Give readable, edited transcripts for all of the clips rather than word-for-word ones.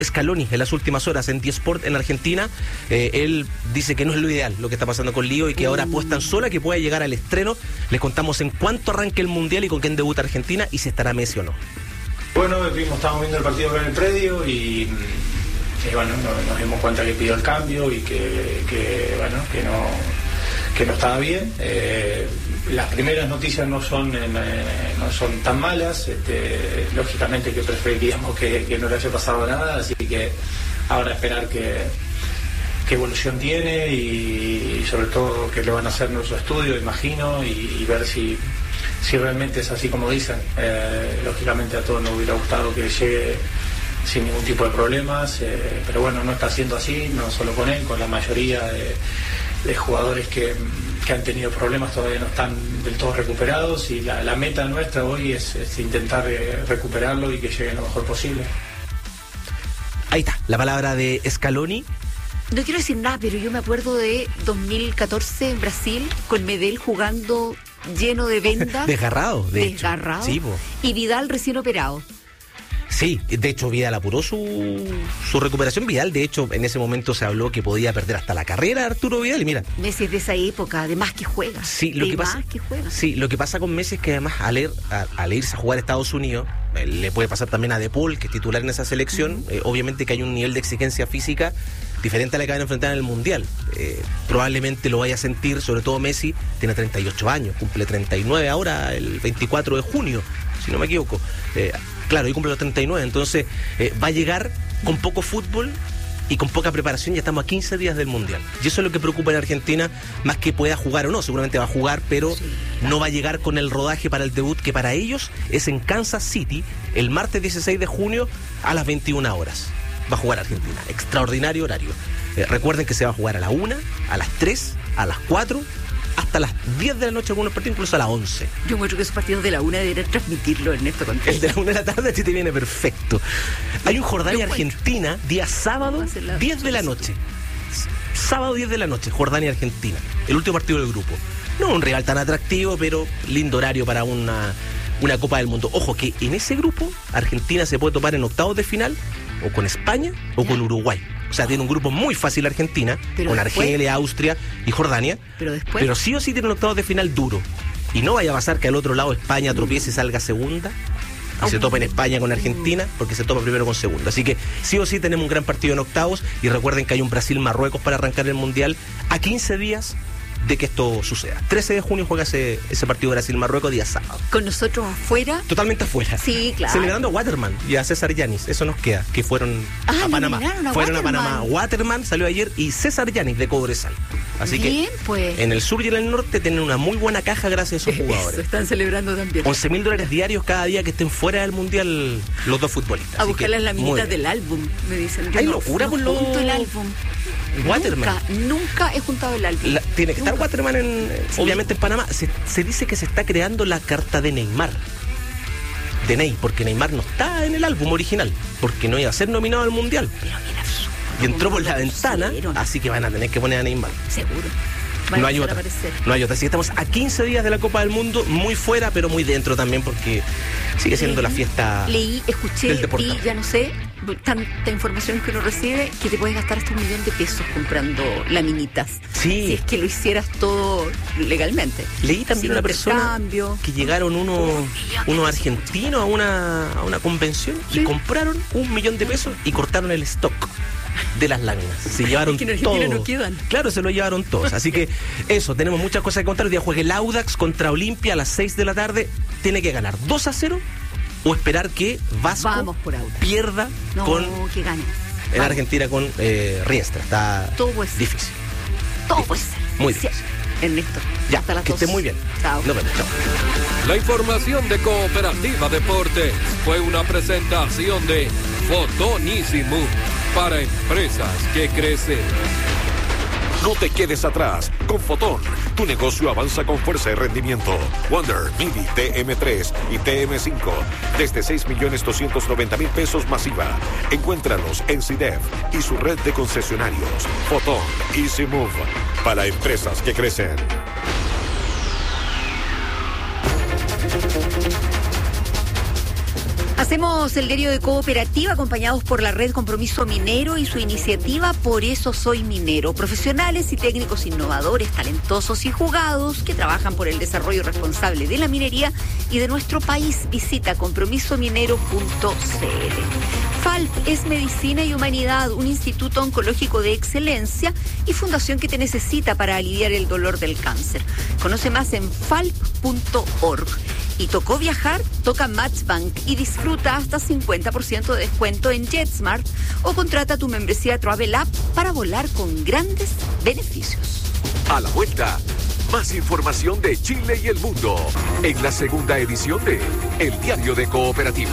Scaloni en las últimas horas en D-Sport en Argentina. Él dice que no es lo ideal lo que está pasando con Lío y que ahora apuestan sola que pueda llegar al estreno. Les contamos en cuánto arranque el Mundial y con quién debuta Argentina y si estará Messi o no. Bueno, estábamos viendo el partido acá en el predio y bueno, nos dimos cuenta que pidió el cambio y que no estaba bien. Las primeras noticias no son tan malas, lógicamente que preferiríamos que no le haya pasado nada, así que ahora esperar qué evolución tiene y sobre todo que le van a hacer nuestro estudio, imagino, y ver si realmente es así como dicen. Lógicamente a todos nos hubiera gustado que llegue sin ningún tipo de problemas, pero bueno, no está siendo así, no solo con él, con la mayoría de jugadores que han tenido problemas todavía no están del todo recuperados y la meta nuestra hoy es intentar recuperarlo y que llegue lo mejor posible. Ahí está, la palabra de Scaloni. No quiero decir nada, pero yo me acuerdo de 2014 en Brasil, con Medel jugando lleno de vendas. Desgarrado, de hecho. Desgarrado. Sí, po. Y Vidal recién operado. Sí, de hecho Vidal apuró su recuperación. Vidal, de hecho, en ese momento se habló que podía perder hasta la carrera Arturo Vidal y mira. Messi es de esa época, además que juega. Sí, lo que pasa con Messi es que además al irse a jugar a Estados Unidos, le puede pasar también a De Paul, que es titular en esa selección. Obviamente que hay un nivel de exigencia física diferente a la que van a enfrentar en el Mundial. Probablemente lo vaya a sentir, sobre todo Messi, tiene 38 años, cumple 39 ahora, el 24 de junio, si no me equivoco. Claro, y cumple los 39, entonces va a llegar con poco fútbol y con poca preparación. Ya estamos a 15 días del Mundial. Y eso es lo que preocupa en Argentina, más que pueda jugar o no. Seguramente va a jugar, pero no va a llegar con el rodaje para el debut, que para ellos es en Kansas City, el martes 16 de junio a las 21 horas. Va a jugar Argentina. Extraordinario horario. Recuerden que se va a jugar a la 1, a las 3, a las 4... hasta las 10 de la noche algunos partidos, incluso a las 11. Yo muestro que esos partidos de la 1 deberían transmitirlo, Ernesto Contreras. El de la 1 de la tarde sí te viene perfecto. Hay un Jordania-Argentina, día sábado, 10 de la noche. Sábado 10 de la noche, Jordania-Argentina. El último partido del grupo. No un rival tan atractivo, pero lindo horario para una Copa del Mundo. Ojo que en ese grupo, Argentina se puede topar en octavos de final, o con España, o con Uruguay. O sea, tiene un grupo muy fácil Argentina, pero con después, Argelia, Austria y Jordania. Pero sí o sí tiene un octavos de final duro. Y no vaya a pasar que al otro lado España tropiece y salga segunda. Y se topa en España con Argentina, porque se topa primero con segunda. Así que sí o sí tenemos un gran partido en octavos. Y recuerden que hay un Brasil-Marruecos para arrancar el Mundial a 15 días de que esto suceda. 13 de junio juega ese partido Brasil-Marruecos, día sábado. ¿Con nosotros afuera? Totalmente afuera. Sí, claro. Celebrando a Waterman y a César Yanis. Eso nos queda, que fueron a Panamá. Fueron a Panamá. Waterman salió ayer y César Yanis de Cobresal. Así bien, que pues, en el sur y en el norte tienen una muy buena caja gracias a esos jugadores. Eso, están celebrando también. $11,000 diarios cada día que estén fuera del Mundial los dos futbolistas. A buscar las laminitas del álbum, me dicen. Hay locura por los... junto el álbum. Waterman. Nunca he juntado el álbum. Tiene que estar Waterman obviamente en Panamá. Se dice que se está creando la carta de Neymar. De Ney, porque Neymar no está en el álbum original, porque no iba a ser nominado al Mundial. Pero mira, y entró por la ventana, así que van a tener que poner a Neymar. Seguro. No hay otra. Así que estamos a 15 días de la Copa del Mundo, muy fuera, pero muy dentro también, porque sigue siendo la fiesta. Leí, escuché, vi, ya no sé, tanta información que uno recibe, que te puedes gastar hasta $1 millón comprando laminitas. Sí. Si es que lo hicieras todo legalmente. Leí también una persona que llegaron unos argentinos a una convención y compraron $1 millón y cortaron el stock de las láminas. Se llevaron todo. No quedan. Claro, se lo llevaron todos. Así que eso, tenemos muchas cosas que contar. Hoy día juegue el Audax contra Olimpia a las 6 de la tarde. Tiene que ganar 2-0 o esperar que Vasco pierda que gane. En Argentina con Riestra. Está difícil. Todo puede ser. Muy difícil. Ernesto, ya, hasta las 2. Que esté muy bien. Chao. Nos vemos, chao. La información de Cooperativa Deportes fue una presentación de Fotonísimo para empresas que crecen. No te quedes atrás. Con Fotón, tu negocio avanza con fuerza y rendimiento. Wonder, Mini, TM3 y TM5 desde $6,290,000 masiva. Encuéntralos en CIDEF y su red de concesionarios. Fotón, Easy Move, para empresas que crecen. Hacemos el diario de Cooperativa acompañados por la Red Compromiso Minero y su iniciativa Por eso soy minero. Profesionales y técnicos innovadores, talentosos y jugados que trabajan por el desarrollo responsable de la minería y de nuestro país. Visita compromisominero.cl. FALP es Medicina y Humanidad, un instituto oncológico de excelencia y fundación que te necesita para aliviar el dolor del cáncer. Conoce más en falp.org. Y tocó viajar, toca Matchbank y disfruta hasta 50% de descuento en JetSmart o contrata tu membresía Travel App para volar con grandes beneficios. A la vuelta, más información de Chile y el mundo en la segunda edición de El Diario de Cooperativa.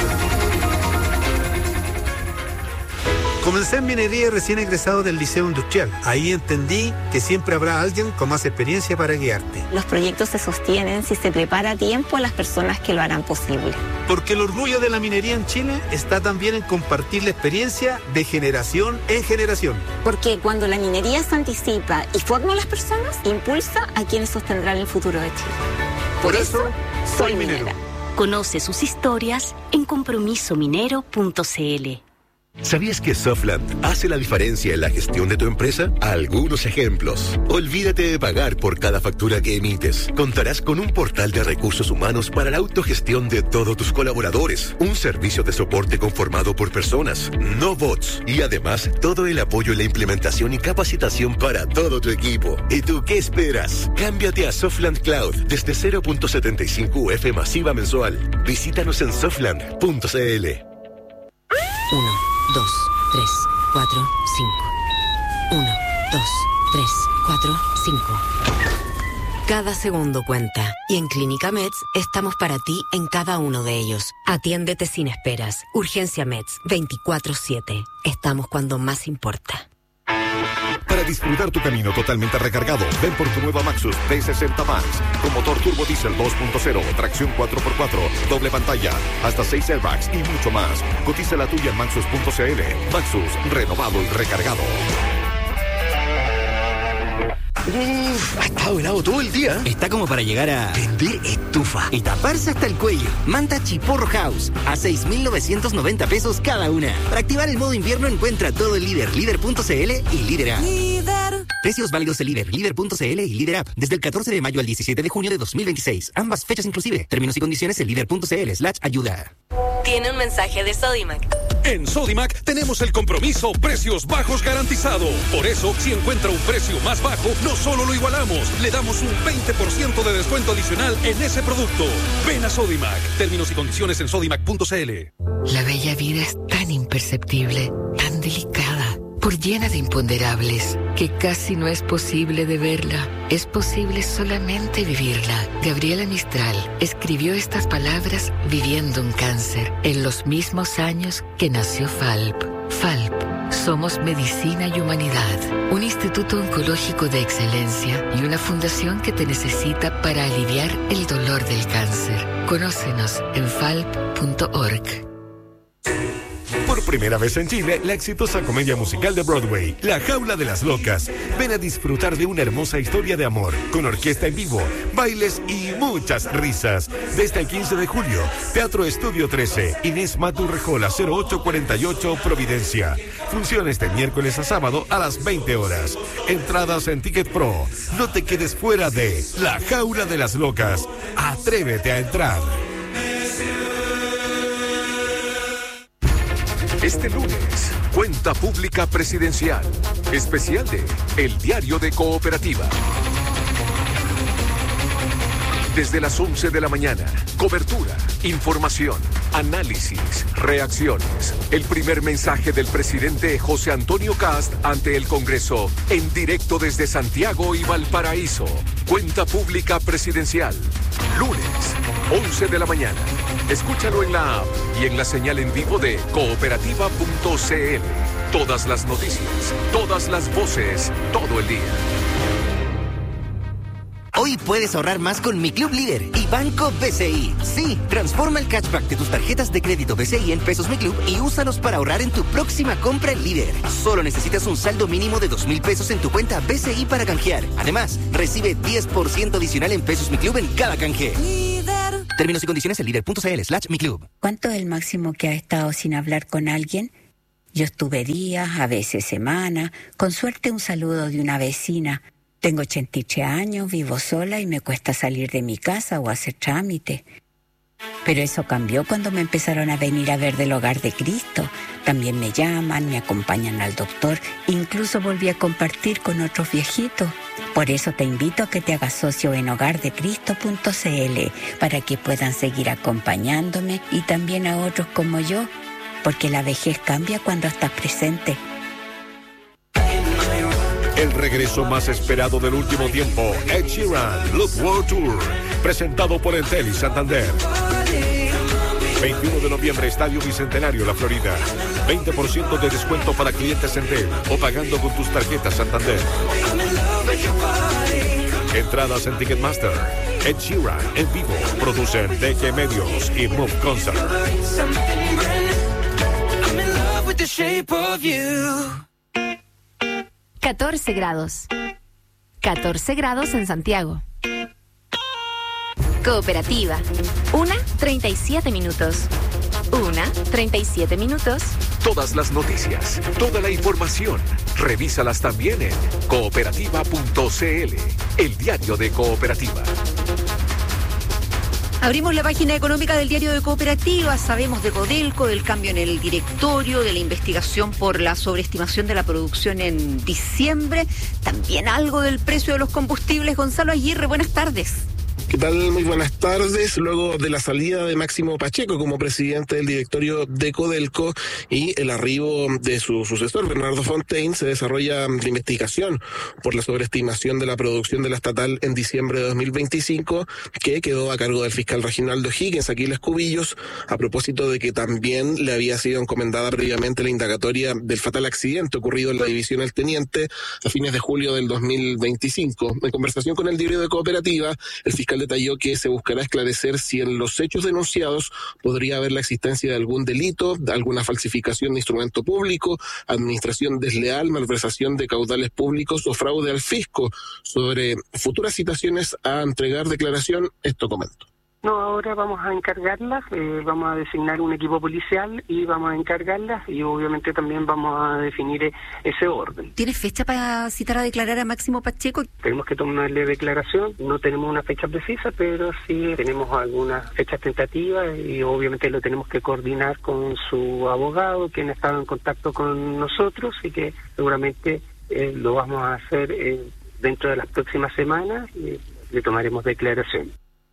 Comencé en minería recién egresado del Liceo Industrial. Ahí entendí que siempre habrá alguien con más experiencia para guiarte. Los proyectos se sostienen si se prepara a tiempo a las personas que lo harán posible. Porque el orgullo de la minería en Chile está también en compartir la experiencia de generación en generación. Porque cuando la minería se anticipa y forma a las personas, impulsa a quienes sostendrán el futuro de Chile. Por eso, soy minera. Conoce sus historias en compromisominero.cl. ¿Sabías que Softland hace la diferencia en la gestión de tu empresa? Algunos ejemplos. Olvídate de pagar por cada factura que emites. Contarás con un portal de recursos humanos para la autogestión de todos tus colaboradores. Un servicio de soporte conformado por personas, no bots. Y además, todo el apoyo en la implementación y capacitación para todo tu equipo. ¿Y tú qué esperas? Cámbiate a Softland Cloud desde 0.75 UF masiva mensual. Visítanos en softland.cl. 1, 2, 3, 4, 5. 1, 2, 3, 4, 5. Cada segundo cuenta. Y en Clínica Meds estamos para ti en cada uno de ellos. Atiéndete sin esperas. Urgencia Meds 24/7. Estamos cuando más importa. Para disfrutar tu camino totalmente recargado, ven por tu nueva Maxus T60 Max con motor turbo diesel 2.0, tracción 4x4, doble pantalla, hasta 6 airbags y mucho más. Cotiza la tuya en maxus.cl. Maxus, renovado y recargado. Ha estado helado todo el día. Está como para llegar a vender estufa y taparse hasta el cuello. Manta Chiporro House a 6,990 pesos cada una. Para activar el modo invierno encuentra todo el Líder, líder.cl y Líder App. Precios válidos de Líder, líder.cl y Líder App desde el 14 de mayo al 17 de junio de 2026. Ambas fechas inclusive. Términos y condiciones en líder.cl/ayuda. Tiene un mensaje de Sodimac. En Sodimac tenemos el compromiso precios bajos garantizado. Por eso, si encuentra un precio más bajo, no solo lo igualamos, le damos un 20% de descuento adicional en ese producto. Ven a Sodimac. Términos y condiciones en sodimac.cl. La bella vida es tan imperceptible, tan delicada, por llena de imponderables, que casi no es posible de verla. Es posible solamente vivirla. Gabriela Mistral escribió estas palabras viviendo un cáncer en los mismos años que nació FALP. FALP. Somos Medicina y Humanidad, un instituto oncológico de excelencia y una fundación que te necesita para aliviar el dolor del cáncer. Conócenos en falp.org. Por primera vez en Chile, la exitosa comedia musical de Broadway, La Jaula de las Locas. Ven a disfrutar de una hermosa historia de amor, con orquesta en vivo, bailes y muchas risas. Desde el 15 de julio, Teatro Estudio 13, Inés Maturrejola, 0848, Providencia. Funciones de miércoles a sábado a las 20 horas. Entradas en Ticket Pro. No te quedes fuera de La Jaula de las Locas. Atrévete a entrar. Este lunes, Cuenta Pública Presidencial, especial de El Diario de Cooperativa. Desde las 11 de la mañana, cobertura, información, análisis, reacciones. El primer mensaje del presidente José Antonio Kast ante el Congreso, en directo desde Santiago y Valparaíso. Cuenta Pública Presidencial, lunes, 11 de la mañana. Escúchalo en la app y en la señal en vivo de cooperativa.cl. Todas las noticias, todas las voces, todo el día. Hoy puedes ahorrar más con Mi Club Líder y Banco BCI. Sí, transforma el cashback de tus tarjetas de crédito BCI en pesos Mi Club y úsalos para ahorrar en tu próxima compra en Líder. Solo necesitas un saldo mínimo de 2,000 pesos en tu cuenta BCI para canjear. Además, recibe 10% adicional en pesos Mi Club en cada canje. Líder. Términos y condiciones en líder.cl/miclub. ¿Cuánto es el máximo que ha estado sin hablar con alguien? Yo estuve días, a veces semanas, con suerte un saludo de una vecina. Tengo 83 años, vivo sola y me cuesta salir de mi casa o hacer trámite. Pero eso cambió cuando me empezaron a venir a ver del Hogar de Cristo. También me llaman, me acompañan al doctor, incluso volví a compartir con otros viejitos. Por eso te invito a que te hagas socio en hogardecristo.cl para que puedan seguir acompañándome y también a otros como yo, porque la vejez cambia cuando estás presente. El regreso más esperado del último tiempo, Ed Sheeran, Look World Tour, presentado por Entel y Santander. 21 de noviembre, Estadio Bicentenario, La Florida. 20% de descuento para clientes Entel o pagando con tus tarjetas Santander. Entradas en Ticketmaster. Ed Sheeran en vivo. Producen DG Medios y Move Concert. 14 grados. 14 grados en Santiago. Cooperativa. 1:37 minutos. 1:37 minutos. Todas las noticias, toda la información, revísalas también en cooperativa.cl, el diario de Cooperativa. Abrimos la página económica del diario de Cooperativa. Sabemos de Codelco, del cambio en el directorio, de la investigación por la sobreestimación de la producción en diciembre. También algo del precio de los combustibles. Gonzalo Aguirre, buenas tardes. ¿Qué tal? Muy buenas tardes. Luego de la salida de Máximo Pacheco como presidente del directorio de Codelco y el arribo de su sucesor, Bernardo Fontaine, se desarrolla la investigación por la sobreestimación de la producción de la estatal en diciembre de 2025, que quedó a cargo del fiscal Reginaldo Higgins, Aquiles Cubillos, a propósito de que también le había sido encomendada previamente la indagatoria del fatal accidente ocurrido en la división El Teniente a fines de julio del 2025. En conversación con el diario de Cooperativa, el fiscal detalló que se buscará esclarecer si en los hechos denunciados podría haber la existencia de algún delito, de alguna falsificación de instrumento público, administración desleal, malversación de caudales públicos o fraude al fisco. Sobre futuras citaciones a entregar declaración, esto comento. No, ahora vamos a encargarlas, vamos a designar un equipo policial y vamos a encargarlas y obviamente también vamos a definir ese orden. ¿Tienes fecha para citar a declarar a Máximo Pacheco? Tenemos que tomarle declaración, no tenemos una fecha precisa, pero sí tenemos algunas fechas tentativas y obviamente lo tenemos que coordinar con su abogado, quien ha estado en contacto con nosotros y que seguramente lo vamos a hacer dentro de las próximas semanas y le tomaremos declaración.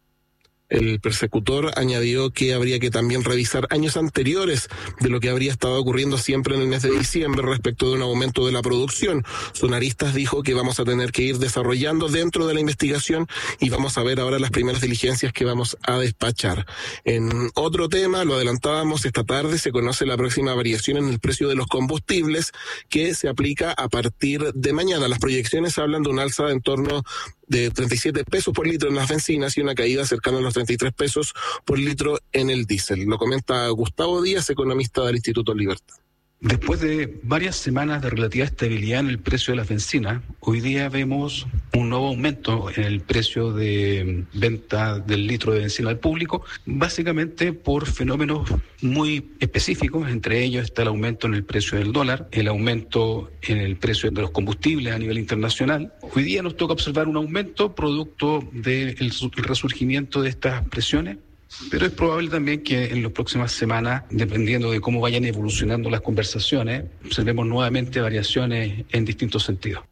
El persecutor añadió que habría que también revisar años anteriores de lo que habría estado ocurriendo siempre en el mes de diciembre respecto de un aumento de la producción. Sonaristas dijo que vamos a tener que ir desarrollando dentro de la investigación y vamos a ver ahora las primeras diligencias que vamos a despachar. En otro tema, lo adelantábamos, esta tarde se conoce la próxima variación en el precio de los combustibles que se aplica a partir de mañana. Las proyecciones hablan de un alza en torno de 37 pesos por litro en las bencinas y una caída cercana a los 33 pesos por litro en el diésel. Lo comenta Gustavo Díaz, economista del Instituto Libertad. Después de varias semanas de relativa estabilidad en el precio de las bencinas, hoy día vemos un nuevo aumento en el precio de venta del litro de bencina al público, básicamente por fenómenos muy específicos. Entre ellos está el aumento en el precio del dólar, el aumento en el precio de los combustibles a nivel internacional. Hoy día nos toca observar un aumento producto del resurgimiento de estas presiones. Pero es probable también que en las próximas semanas, dependiendo de cómo vayan evolucionando las conversaciones, observemos nuevamente variaciones en distintos sentidos.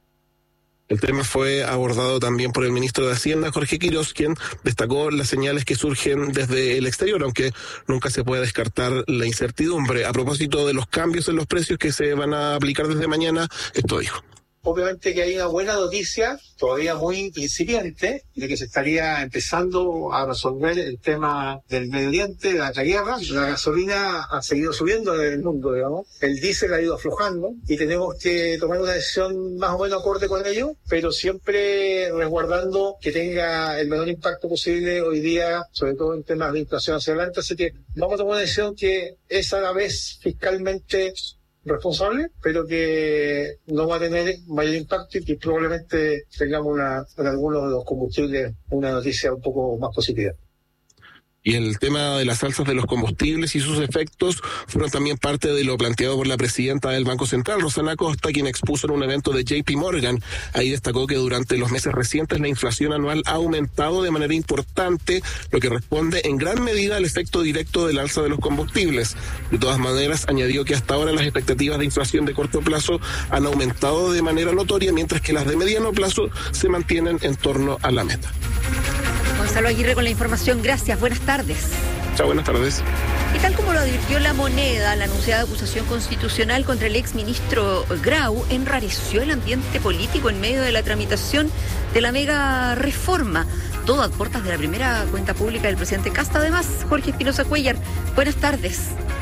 El tema fue abordado también por el ministro de Hacienda, Jorge Quirós, quien destacó las señales que surgen desde el exterior, aunque nunca se puede descartar la incertidumbre. A propósito de los cambios en los precios que se van a aplicar desde mañana, esto dijo. Obviamente que hay una buena noticia, todavía muy incipiente, de que se estaría empezando a resolver el tema del Medio Oriente, de la guerra. La gasolina ha seguido subiendo en el mundo, digamos. El diésel ha ido aflojando y tenemos que tomar una decisión más o menos acorde con ello, pero siempre resguardando que tenga el menor impacto posible hoy día, sobre todo en temas de inflación hacia adelante. Así que vamos a tomar una decisión que es a la vez fiscalmente responsable, pero que no va a tener mayor impacto y que probablemente tengamos en algunos de los combustibles una noticia un poco más positiva. Y el tema de las alzas de los combustibles y sus efectos fueron también parte de lo planteado por la presidenta del Banco Central, Rosana Costa, quien expuso en un evento de JP Morgan. Ahí destacó que durante los meses recientes la inflación anual ha aumentado de manera importante, lo que responde en gran medida al efecto directo del alza de los combustibles. De todas maneras, añadió que hasta ahora las expectativas de inflación de corto plazo han aumentado de manera notoria, mientras que las de mediano plazo se mantienen en torno a la meta. Gonzalo Aguirre con la información. Gracias. Buenas tardes. Chao, buenas tardes. Y tal como lo advirtió La Moneda, la anunciada acusación constitucional contra el exministro Grau enrareció el ambiente político en medio de la tramitación de la mega reforma. Todo a puertas de la primera cuenta pública del presidente Kast. Además, Jorge Espinosa Cuellar, buenas tardes.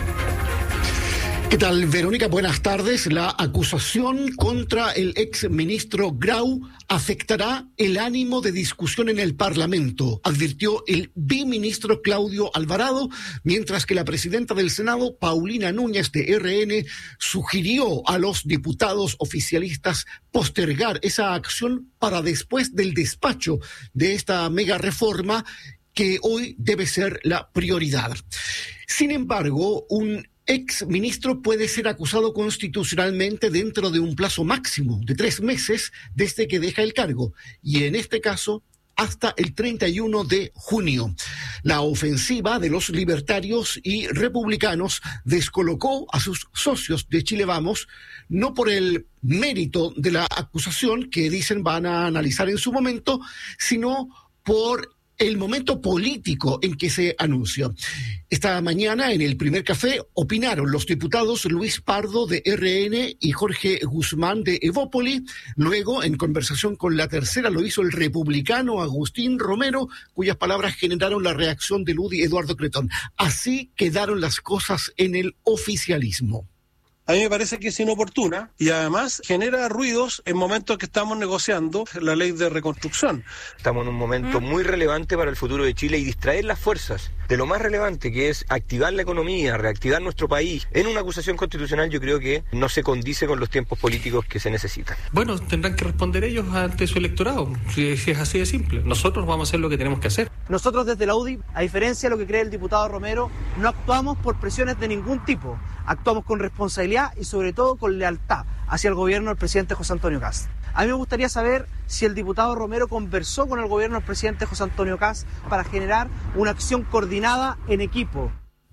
¿Qué tal, Verónica? Buenas tardes. La acusación contra el exministro Grau afectará el ánimo de discusión en el Parlamento, advirtió el biministro Claudio Alvarado, mientras que la presidenta del Senado, Paulina Núñez, de RN, sugirió a los diputados oficialistas postergar esa acción para después del despacho de esta mega reforma, que hoy debe ser la prioridad. Sin embargo, un exministro puede ser acusado constitucionalmente dentro de un plazo máximo de 3 meses desde que deja el cargo, y en este caso hasta el 31 de junio. La ofensiva de los libertarios y republicanos descolocó a sus socios de Chile Vamos, no por el mérito de la acusación que dicen van a analizar en su momento, sino por el momento político en que se anunció. Esta mañana, en el primer café, opinaron los diputados Luis Pardo, de RN, y Jorge Guzmán, de Evópoli. Luego, en conversación con La Tercera, lo hizo el republicano Agustín Romero, cuyas palabras generaron la reacción de UDI Eduardo Cretón. Así quedaron las cosas en el oficialismo. A mí me parece que es inoportuna y además genera ruidos en momentos que estamos negociando la ley de reconstrucción. Estamos en un momento muy relevante para el futuro de Chile y distraer las fuerzas de lo más relevante, que es activar la economía, reactivar nuestro país. En una acusación constitucional yo creo que no se condice con los tiempos políticos que se necesitan. Bueno, tendrán que responder ellos ante su electorado, si es así de simple. Nosotros vamos a hacer lo que tenemos que hacer. Nosotros desde la UDI, a diferencia de lo que cree el diputado Romero, no actuamos por presiones de ningún tipo. Actuamos con responsabilidad y sobre todo con lealtad hacia el gobierno del presidente José Antonio Kast. A mí me gustaría saber si el diputado Romero conversó con el gobierno del presidente José Antonio Kast para generar una acción coordinada en equipo.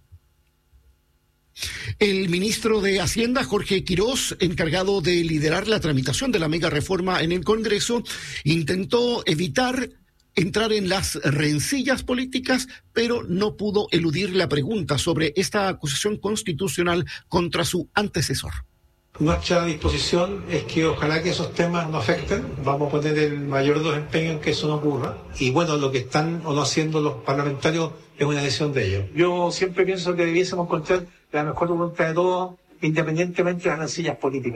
El ministro de Hacienda, Jorge Quirós, encargado de liderar la tramitación de la mega reforma en el Congreso, intentó evitar entrar en las rencillas políticas, pero no pudo eludir la pregunta sobre esta acusación constitucional contra su antecesor. Nuestra disposición es que ojalá que esos temas no afecten. Vamos a poner el mayor desempeño en que eso no ocurra. Y bueno, lo que están o no haciendo los parlamentarios es una decisión de ellos. Yo siempre pienso que debiésemos encontrar la mejor voluntad de todos, independientemente de las rencillas políticas.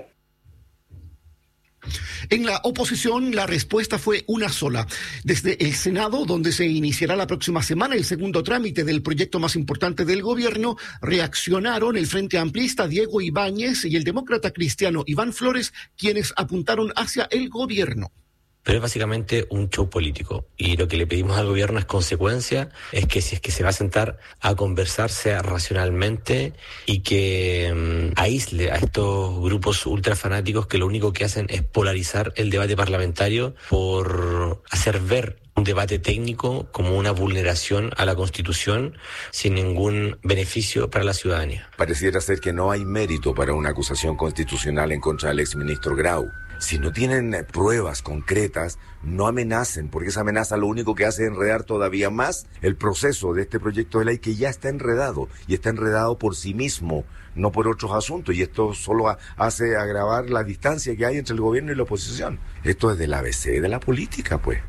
En la oposición, la respuesta fue una sola. Desde el Senado, donde se iniciará la próxima semana el segundo trámite del proyecto más importante del gobierno, reaccionaron el Frente Amplista Diego Ibáñez y el demócrata cristiano Iván Flores, quienes apuntaron hacia el gobierno. Pero es básicamente un show político y lo que le pedimos al gobierno es consecuencia, es que si es que se va a sentar a conversarse racionalmente y que aísle a estos grupos ultrafanáticos que lo único que hacen es polarizar el debate parlamentario por hacer ver un debate técnico como una vulneración a la Constitución sin ningún beneficio para la ciudadanía. Pareciera ser que no hay mérito para una acusación constitucional en contra del exministro Grau. Si no tienen pruebas concretas, no amenacen, porque esa amenaza lo único que hace es enredar todavía más el proceso de este proyecto de ley que ya está enredado, y está enredado por sí mismo, no por otros asuntos, y esto solo hace agravar la distancia que hay entre el gobierno y la oposición. Esto es del ABC de la política, pues.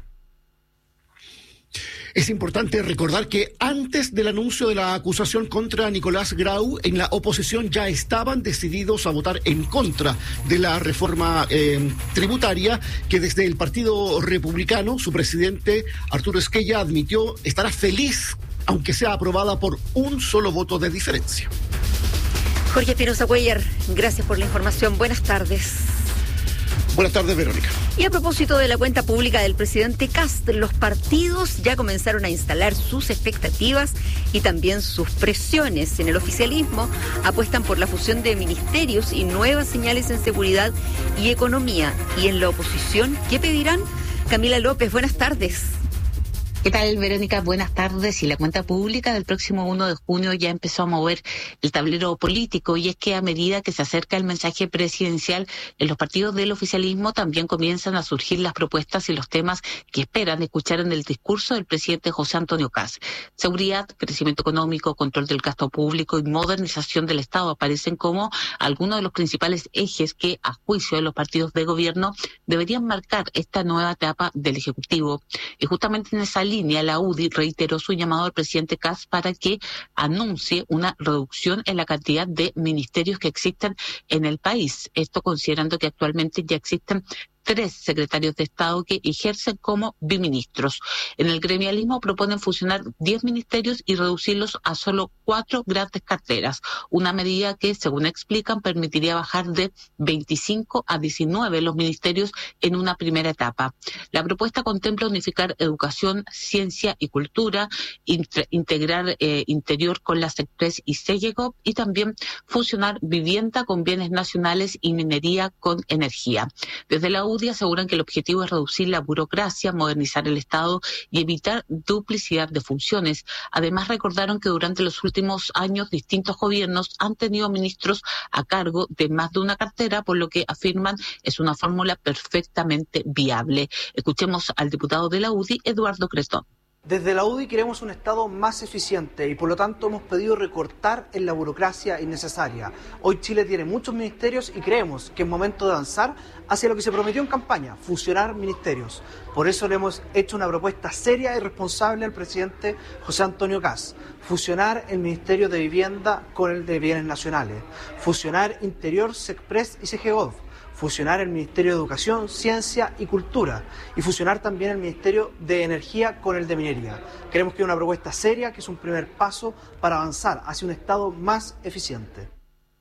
Es importante recordar que antes del anuncio de la acusación contra Nicolás Grau, en la oposición ya estaban decididos a votar en contra de la reforma tributaria, que desde el Partido Republicano, su presidente Arturo Esquella admitió estará feliz, aunque sea aprobada por un solo voto de diferencia. Jorge Espinosa Cuellar, gracias por la información. Buenas tardes. Buenas tardes, Verónica. Y a propósito de la cuenta pública del presidente Kast, los partidos ya comenzaron a instalar sus expectativas y también sus presiones. En el oficialismo apuestan por la fusión de ministerios y nuevas señales en seguridad y economía. Y en la oposición, ¿qué pedirán? Camila López, buenas tardes. ¿Qué tal, Verónica? Buenas tardes. Y la cuenta pública del próximo 1 de junio ya empezó a mover el tablero político, y es que a medida que se acerca el mensaje presidencial, en los partidos del oficialismo también comienzan a surgir las propuestas y los temas que esperan escuchar en el discurso del presidente José Antonio Kast. Seguridad, crecimiento económico, control del gasto público y modernización del Estado aparecen como algunos de los principales ejes que, a juicio de los partidos de gobierno, deberían marcar esta nueva etapa del Ejecutivo. Y justamente en esa línea, la UDI reiteró su llamado al presidente Kast para que anuncie una reducción en la cantidad de ministerios que existen en el país. Esto considerando que actualmente ya existen 3 secretarios de Estado que ejercen como biministros. En el gremialismo proponen fusionar 10 ministerios y reducirlos a solo 4 grandes carteras, una medida que, según explican, permitiría bajar de 25 a 19 los ministerios en una primera etapa. La propuesta contempla unificar educación, ciencia y cultura, integrar interior con las sectores y SEGECOP, y también fusionar vivienda con bienes nacionales y minería con energía. Desde la UDI aseguran que el objetivo es reducir la burocracia, modernizar el Estado y evitar duplicidad de funciones. Además, recordaron que durante los últimos años distintos gobiernos han tenido ministros a cargo de más de una cartera, por lo que afirman es una fórmula perfectamente viable. Escuchemos al diputado de la UDI, Eduardo Cretón. Desde la UDI queremos un Estado más eficiente y por lo tanto hemos pedido recortar en la burocracia innecesaria. Hoy Chile tiene muchos ministerios y creemos que es momento de avanzar hacia lo que se prometió en campaña, fusionar ministerios. Por eso le hemos hecho una propuesta seria y responsable al presidente José Antonio Kast. Fusionar el Ministerio de Vivienda con el de Bienes Nacionales. Fusionar Interior, SECPRES y SEGEGOV. Fusionar el Ministerio de Educación, Ciencia y Cultura y fusionar también el Ministerio de Energía con el de Minería. Creemos que es una propuesta seria, que es un primer paso para avanzar hacia un Estado más eficiente.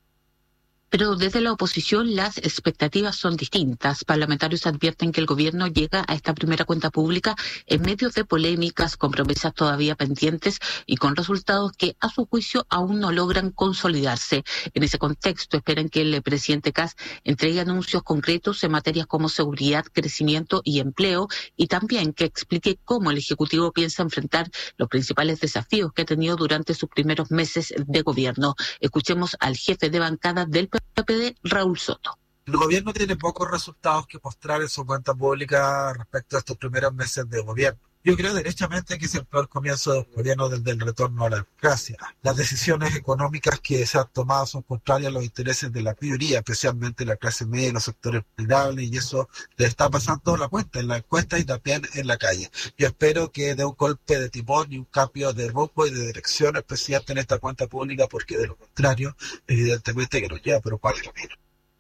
Pero desde la oposición las expectativas son distintas. Parlamentarios advierten que el gobierno llega a esta primera cuenta pública en medio de polémicas, con promesas todavía pendientes y con resultados que, a su juicio, aún no logran consolidarse. En ese contexto, esperan que el presidente Kast entregue anuncios concretos en materias como seguridad, crecimiento y empleo, y también que explique cómo el Ejecutivo piensa enfrentar los principales desafíos que ha tenido durante sus primeros meses de gobierno. Escuchemos al jefe de bancada del PPD, Raúl Soto. El gobierno tiene pocos resultados que mostrar en su cuenta pública respecto a estos primeros meses de gobierno. Yo creo derechamente que es el peor comienzo del gobierno desde el retorno a la democracia. Las decisiones económicas que se han tomado son contrarias a los intereses de la mayoría, especialmente la clase media y los sectores vulnerables, y eso le está pasando la cuenta en la encuesta y también en la calle. Yo espero que dé un golpe de timón y un cambio de rumbo y de dirección el presidente en esta cuenta pública, porque de lo contrario, evidentemente que nos lleva por un mal camino.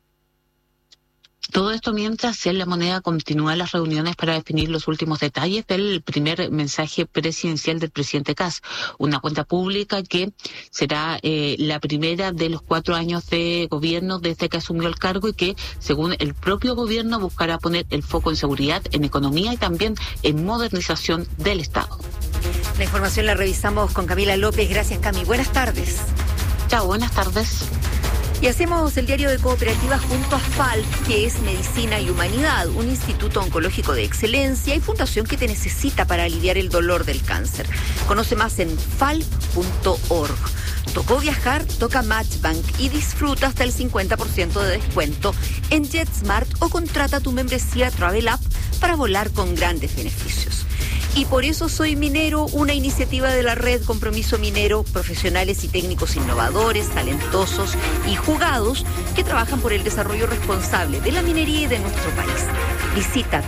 Todo esto mientras en La Moneda continúan las reuniones para definir los últimos detalles del primer mensaje presidencial del presidente Kast, una cuenta pública que será la primera de los 4 años de gobierno desde que asumió el cargo, y que, según el propio gobierno, buscará poner el foco en seguridad, en economía y también en modernización del Estado. La información la revisamos con Camila López. Gracias, Cami. Buenas tardes. Chao, buenas tardes. Y hacemos el diario de cooperativa junto a FALP, que es Medicina y Humanidad, un instituto oncológico de excelencia y fundación que te necesita para aliviar el dolor del cáncer. Conoce más en falp.org. Tocó viajar, toca Matchbank y disfruta hasta el 50% de descuento en JetSmart, o contrata tu membresía Travel App para volar con grandes beneficios. Y por eso soy minero, una iniciativa de la red Compromiso Minero, profesionales y técnicos innovadores, talentosos y jugados que trabajan por el desarrollo responsable de la minería y de nuestro país. Visita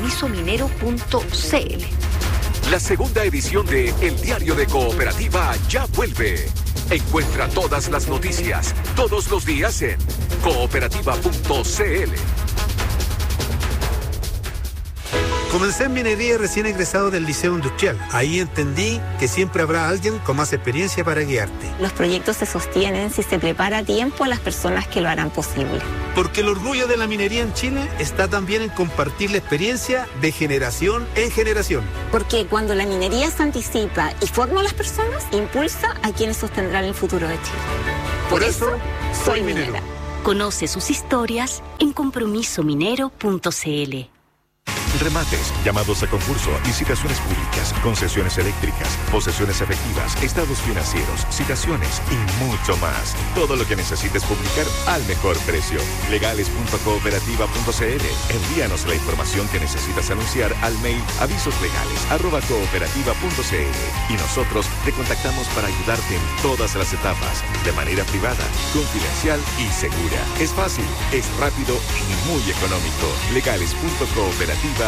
compromisominero.cl. La segunda edición de El Diario de Cooperativa ya vuelve. Encuentra todas las noticias, todos los días en cooperativa.cl. Comencé en minería recién egresado del Liceo Industrial. Ahí entendí que siempre habrá alguien con más experiencia para guiarte. Los proyectos se sostienen si se prepara a tiempo a las personas que lo harán posible. Porque el orgullo de la minería en Chile está también en compartir la experiencia de generación en generación. Porque cuando la minería se anticipa y forma a las personas, impulsa a quienes sostendrán el futuro de Chile. Por eso, soy minero. Conoce sus historias en compromisominero.cl. Remates, llamados a concurso, licitaciones públicas, concesiones eléctricas, posesiones efectivas, estados financieros, citaciones y mucho más. Todo lo que necesites publicar al mejor precio. Legales.cooperativa.cl. Envíanos la información que necesitas anunciar al mail avisoslegales@cooperativa.cl y nosotros te contactamos para ayudarte en todas las etapas, de manera privada, confidencial y segura. Es fácil, es rápido y muy económico. Legales.cooperativa.cl.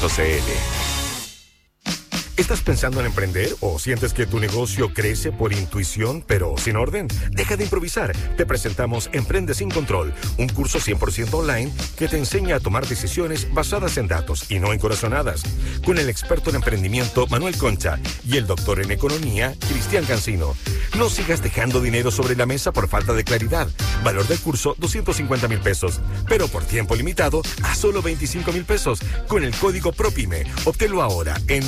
¿Estás pensando en emprender o sientes que tu negocio crece por intuición pero sin orden? Deja de improvisar. Te presentamos Emprende sin Control, un curso 100% online que te enseña a tomar decisiones basadas en datos y no en corazonadas. Con el experto en emprendimiento Manuel Concha y el doctor en economía Cristian Cancino. No sigas dejando dinero sobre la mesa por falta de claridad. Valor del curso 250,000 pesos, pero por tiempo limitado a solo 25,000 pesos con el código PROPYME. Obténlo ahora en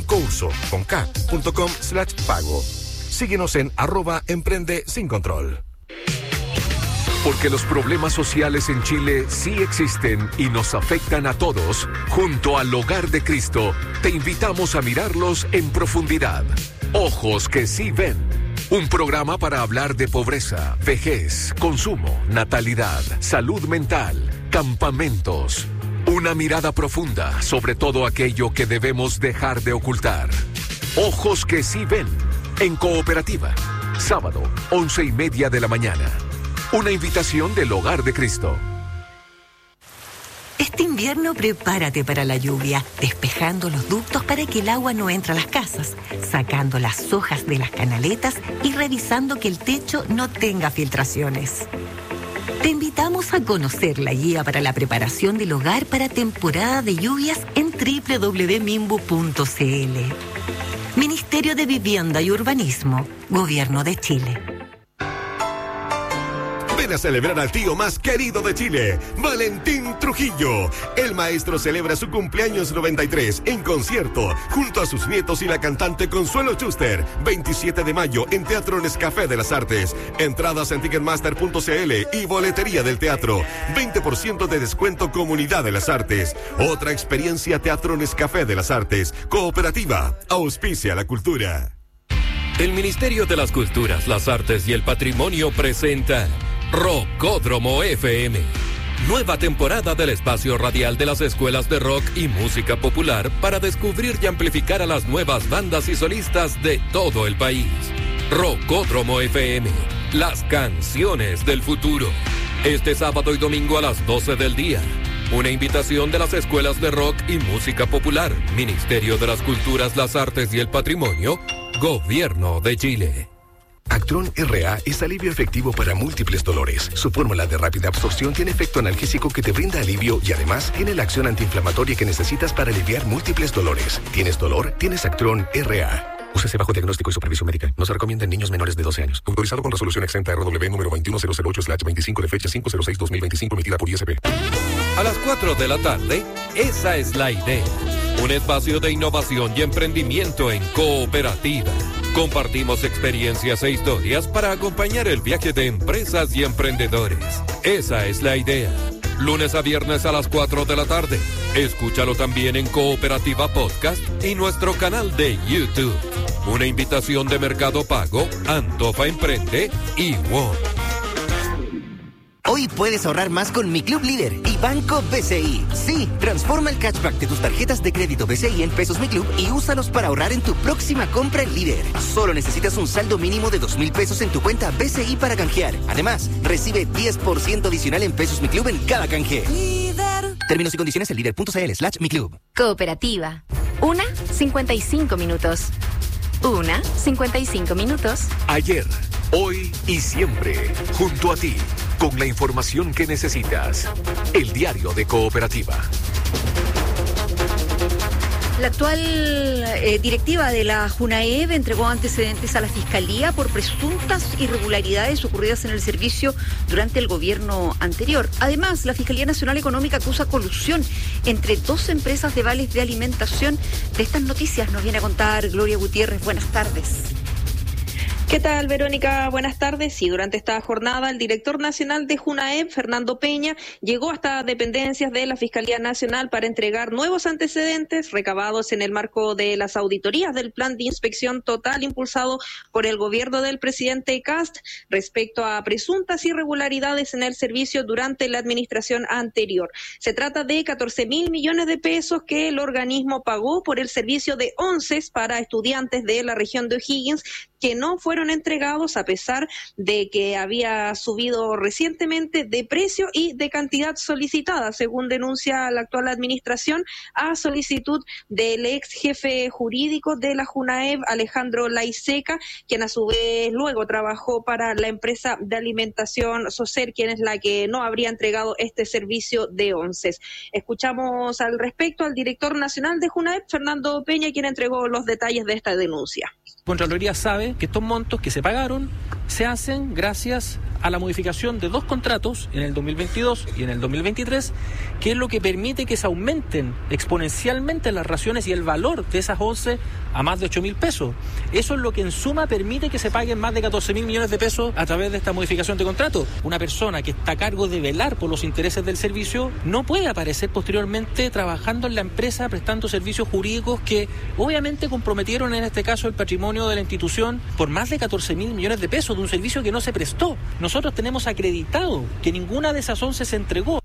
encurso.com/pago. Síguenos en @emprende sin control. Porque los problemas sociales en Chile sí existen y nos afectan a todos, junto al Hogar de Cristo, te invitamos a mirarlos en profundidad. Ojos que sí ven. Un programa para hablar de pobreza, vejez, consumo, natalidad, salud mental, campamentos. Una mirada profunda sobre todo aquello que debemos dejar de ocultar. Ojos que sí ven. En Cooperativa. Sábado, 11:30 de la mañana. Una invitación del Hogar de Cristo. Este invierno prepárate para la lluvia, despejando los ductos para que el agua no entre a las casas, sacando las hojas de las canaletas y revisando que el techo no tenga filtraciones. Te invitamos a conocer la guía para la preparación del hogar para temporada de lluvias en www.mimbu.cl. Ministerio de Vivienda y Urbanismo, Gobierno de Chile. Ven a celebrar al tío más querido de Chile, Valentín Trujillo. El maestro celebra su cumpleaños 93 en concierto, junto a sus nietos y la cantante Consuelo Schuster. 27 de mayo en Teatro Nescafé de las Artes. Entradas en Ticketmaster.cl y boletería del teatro. 20% de descuento Comunidad de las Artes. Otra experiencia Teatro Nescafé de las Artes. Cooperativa, auspicia la cultura. El Ministerio de las Culturas, las Artes y el Patrimonio presenta Rockódromo FM. Nueva temporada del espacio radial de las escuelas de rock y música popular para descubrir y amplificar a las nuevas bandas y solistas de todo el país. Rockódromo FM, las canciones del futuro. Este sábado y domingo a las 12 del día. Una invitación de las escuelas de rock y música popular, Ministerio de las Culturas, las Artes y el Patrimonio, Gobierno de Chile. Actron RA es alivio efectivo para múltiples dolores. Su fórmula de rápida absorción tiene efecto analgésico que te brinda alivio y además tiene la acción antiinflamatoria que necesitas para aliviar múltiples dolores. ¿Tienes dolor? Tienes Actron RA. Úsese bajo diagnóstico y supervisión médica. No se recomienda en niños menores de 12 años. Autorizado con resolución exenta RW número 21008/25 de fecha 506/2025 emitida por ISP. A las 4 de la tarde, esa es la idea. Un espacio de innovación y emprendimiento en Cooperativa. Compartimos experiencias e historias para acompañar el viaje de empresas y emprendedores. Esa es la idea. Lunes a viernes a las 4 de la tarde. Escúchalo también en Cooperativa Podcast y nuestro canal de YouTube. Una invitación de Mercado Pago, Antofa Emprende y WOM. Hoy puedes ahorrar más con Mi Club Líder y Banco BCI. Sí, transforma el cashback de tus tarjetas de crédito BCI en pesos Mi Club y úsalos para ahorrar en tu próxima compra en Líder. Solo necesitas un saldo mínimo de 2,000 pesos en tu cuenta BCI para canjear. Además, recibe 10% adicional en pesos Mi Club en cada canje. Líder. Términos y condiciones en líder.cl/Mi Club. Cooperativa. 1:55 minutos. 1:55 minutos. Ayer, hoy y siempre, junto a ti, con la información que necesitas. El diario de Cooperativa. La actual directiva de la JUNAEV entregó antecedentes a la Fiscalía por presuntas irregularidades ocurridas en el servicio durante el gobierno anterior. Además, la Fiscalía Nacional Económica acusa colusión entre 2 empresas de vales de alimentación. De estas noticias nos viene a contar Gloria Gutiérrez. Buenas tardes. ¿Qué tal, Verónica? Buenas tardes. Y durante esta jornada, el director nacional de JUNAEV, Fernando Peña, llegó hasta dependencias de la Fiscalía Nacional para entregar nuevos antecedentes recabados en el marco de las auditorías del plan de inspección total impulsado por el gobierno del presidente Kast respecto a presuntas irregularidades en el servicio durante la administración anterior. Se trata de 14.000 millones de pesos que el organismo pagó por el servicio de onces para estudiantes de la región de O'Higgins que no fueron entregados a pesar de que había subido recientemente de precio y de cantidad solicitada, según denuncia la actual administración, a solicitud del ex jefe jurídico de la JUNAEV, Alejandro Laiseca, quien a su vez luego trabajó para la empresa de alimentación Socer, quien es la que no habría entregado este servicio de onces. Escuchamos al respecto al director nacional de JUNAEV, Fernando Peña, quien entregó los detalles de esta denuncia. Contraloría sabe que estos montos que se pagaron se hacen gracias a la modificación de 2 contratos en el 2022 y en el 2023, que es lo que permite que se aumenten exponencialmente las raciones y el valor de esas once a más de 8.000 pesos. Eso es lo que en suma permite que se paguen más de 14.000 millones de pesos a través de esta modificación de contrato. Una persona que está a cargo de velar por los intereses del servicio no puede aparecer posteriormente trabajando en la empresa prestando servicios jurídicos que obviamente comprometieron en este caso el patrimonio de la institución por más de 14.000 millones de pesos de un servicio que no se prestó. Nosotros tenemos acreditado que ninguna de esas 11 se entregó.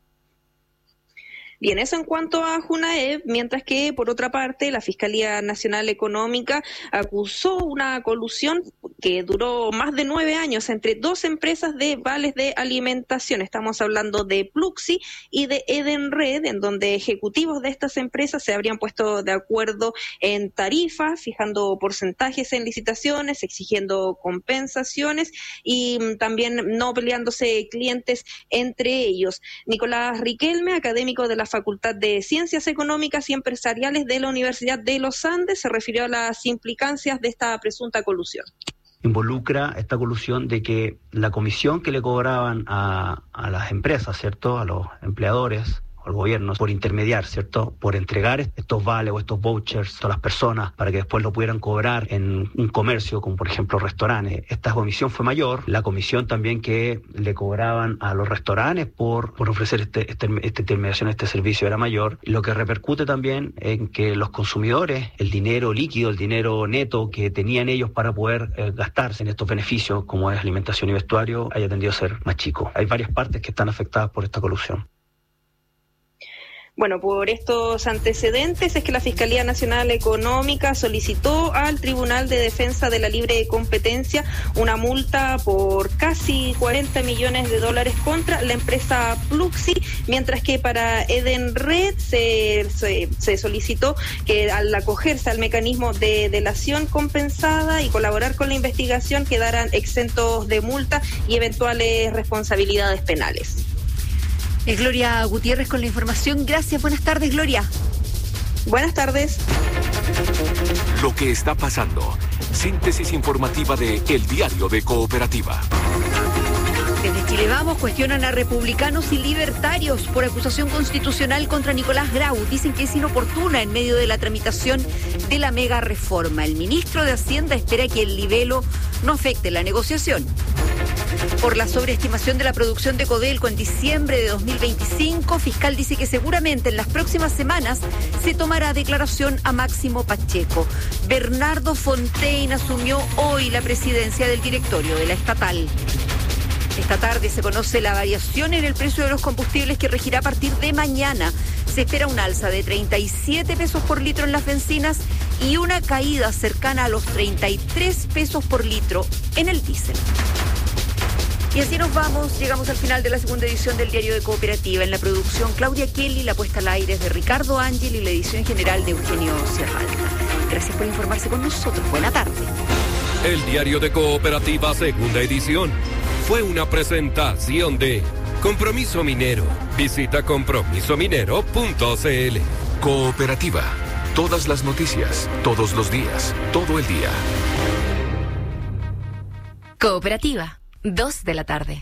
Bien, eso en cuanto a JUNAEV, mientras que, por otra parte, la Fiscalía Nacional Económica acusó una colusión que duró más de 9 años entre 2 empresas de vales de alimentación. Estamos hablando de Pluxi y de Edenred, en donde ejecutivos de estas empresas se habrían puesto de acuerdo en tarifas, fijando porcentajes en licitaciones, exigiendo compensaciones y también no peleándose clientes entre ellos. Nicolás Riquelme, académico de la Facultad de Ciencias Económicas y Empresariales de la Universidad de los Andes, se refirió a las implicancias de esta presunta colusión. Involucra esta colusión de que la comisión que le cobraban a las empresas, ¿cierto?, a los empleadores, al gobierno, por intermediar, ¿cierto?, por entregar estos vales o estos vouchers a las personas para que después lo pudieran cobrar en un comercio, como por ejemplo restaurantes. Esta comisión fue mayor, la comisión también que le cobraban a los restaurantes por ofrecer esta intermediación, este servicio era mayor, lo que repercute también en que los consumidores, el dinero líquido, el dinero neto que tenían ellos para poder gastarse en estos beneficios, como es alimentación y vestuario, haya tendido a ser más chico. Hay varias partes que están afectadas por esta colusión. Bueno, por estos antecedentes es que la Fiscalía Nacional Económica solicitó al Tribunal de Defensa de la Libre Competencia una multa por casi $40 millones contra la empresa Pluxi, mientras que para Edenred se solicitó que al acogerse al mecanismo de delación compensada y colaborar con la investigación quedaran exentos de multa y eventuales responsabilidades penales. Gloria Gutiérrez con la información. Gracias, buenas tardes, Gloria. Buenas tardes. Lo que está pasando. Síntesis informativa de El Diario de Cooperativa. Desde Chile Vamos cuestionan a republicanos y libertarios por acusación constitucional contra Nicolás Grau. Dicen que es inoportuna en medio de la tramitación de la mega reforma. El ministro de Hacienda espera que el libelo no afecte la negociación. Por la sobreestimación de la producción de Codelco en diciembre de 2025, fiscal dice que seguramente en las próximas semanas se tomará declaración a Máximo Pacheco. Bernardo Fontaine asumió hoy la presidencia del directorio de la estatal. Esta tarde se conoce la variación en el precio de los combustibles que regirá a partir de mañana. Se espera un alza de 37 pesos por litro en las bencinas y una caída cercana a los 33 pesos por litro en el diésel. Y así nos vamos, llegamos al final de la segunda edición del Diario de Cooperativa. En la producción Claudia Kelly, la puesta al aire es de Ricardo Ángel y la edición general de Eugenio Serralta. Gracias por informarse con nosotros. Buena tarde. El Diario de Cooperativa, segunda edición, fue una presentación de Compromiso Minero. Visita compromisominero.cl. Cooperativa. Todas las noticias, todos los días, todo el día. Cooperativa, 2 de la tarde.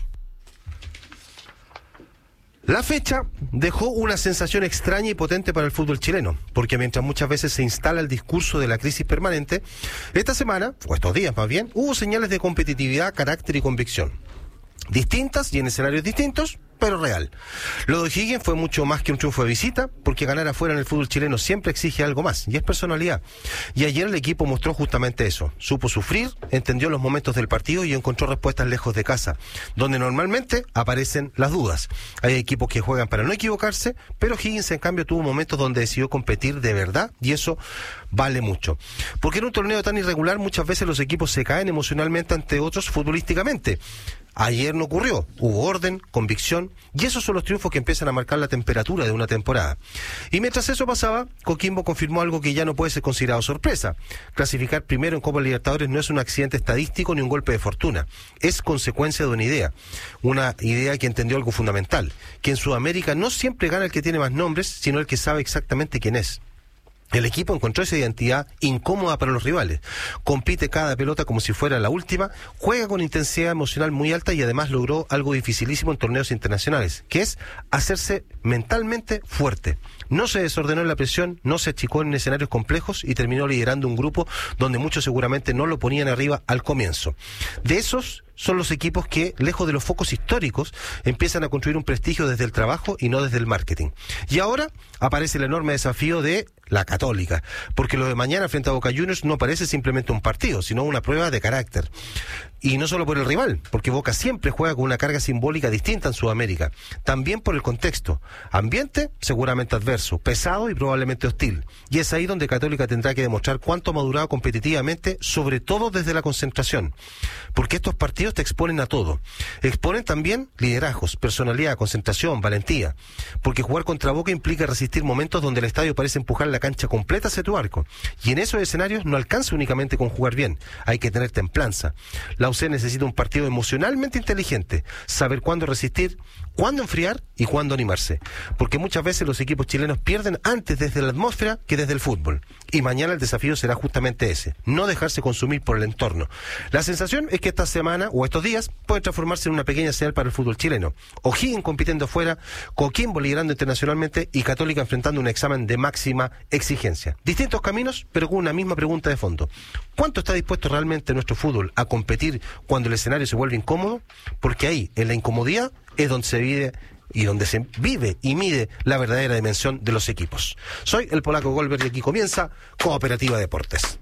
La fecha dejó una sensación extraña y potente para el fútbol chileno, porque mientras muchas veces se instala el discurso de la crisis permanente, esta semana, o estos días más bien, hubo señales de competitividad, carácter y convicción. Distintas y en escenarios distintos, pero real. Lo de O'Higgins fue mucho más que un triunfo de visita, porque ganar afuera en el fútbol chileno siempre exige algo más, y es personalidad. Y ayer el equipo mostró justamente eso. Supo sufrir, entendió los momentos del partido y encontró respuestas lejos de casa, donde normalmente aparecen las dudas. Hay equipos que juegan para no equivocarse, pero O'Higgins en cambio tuvo momentos donde decidió competir de verdad, y eso vale mucho. Porque en un torneo tan irregular muchas veces los equipos se caen emocionalmente ante otros futbolísticamente. Ayer no ocurrió, hubo orden, convicción, y esos son los triunfos que empiezan a marcar la temperatura de una temporada. Y mientras eso pasaba, Coquimbo confirmó algo que ya no puede ser considerado sorpresa. Clasificar primero en Copa Libertadores no es un accidente estadístico ni un golpe de fortuna, es consecuencia de una idea que entendió algo fundamental, que en Sudamérica no siempre gana el que tiene más nombres, sino el que sabe exactamente quién es. El equipo encontró esa identidad incómoda para los rivales. Compite cada pelota como si fuera la última, juega con intensidad emocional muy alta y además logró algo dificilísimo en torneos internacionales, que es hacerse mentalmente fuerte. No se desordenó en la presión, no se achicó en escenarios complejos y terminó liderando un grupo donde muchos seguramente no lo ponían arriba al comienzo. De esos son los equipos que, lejos de los focos históricos, empiezan a construir un prestigio desde el trabajo y no desde el marketing. Y ahora aparece el enorme desafío de la Católica, porque lo de mañana frente a Boca Juniors no parece simplemente un partido, sino una prueba de carácter. Y no solo por el rival, porque Boca siempre juega con una carga simbólica distinta en Sudamérica. También por el contexto. Ambiente seguramente adverso, pesado y probablemente hostil. Y es ahí donde Católica tendrá que demostrar cuánto ha madurado competitivamente, sobre todo desde la concentración. Porque estos partidos te exponen a todo. Exponen también liderazgos, personalidad, concentración, valentía. Porque jugar contra Boca implica resistir momentos donde el estadio parece empujar la cancha completa hacia tu arco. Y en esos escenarios no alcanza únicamente con jugar bien. Hay que tener templanza. La UC necesita un partido emocionalmente inteligente. Saber cuándo resistir, cuándo enfriar y cuándo animarse. Porque muchas veces los equipos chilenos pierden antes desde la atmósfera que desde el fútbol. Y mañana el desafío será justamente ese. No dejarse consumir por el entorno. La sensación es que esta semana o estos días pueden transformarse en una pequeña señal para el fútbol chileno. O'Higgins compitiendo afuera, Coquimbo liderando internacionalmente y Católica enfrentando un examen de máxima exigencia. Distintos caminos, pero con una misma pregunta de fondo. ¿Cuánto está dispuesto realmente nuestro fútbol a competir cuando el escenario se vuelve incómodo? Porque ahí, en la incomodidad, es donde se vive y donde se vive y mide la verdadera dimensión de los equipos. Soy el polaco Goldberg y aquí comienza Cooperativa Deportes.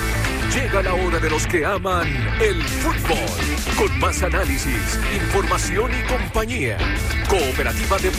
Llega la hora de los que aman el fútbol. Con más análisis, información y compañía. Cooperativa Deportes.